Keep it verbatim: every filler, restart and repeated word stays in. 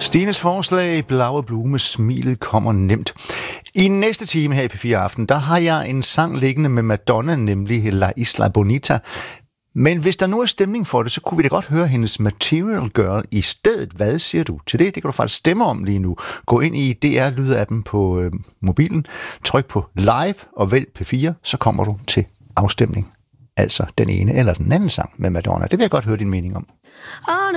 Stines forslag, Blaue Blume, smilet kommer nemt. I næste time her i P fire Aften, der har jeg en sang liggende med Madonna, nemlig La Isla Bonita. Men hvis der nu er stemning for det, så kunne vi da godt høre hendes Material Girl i stedet. Hvad siger du til det? Det kan du faktisk stemme om lige nu. Gå ind i D R-lydappen på øh, mobilen, tryk på live og vælg P fire, så kommer du til afstemning. Altså den ene eller den anden sang med Madonna. Det vil jeg godt høre din mening om.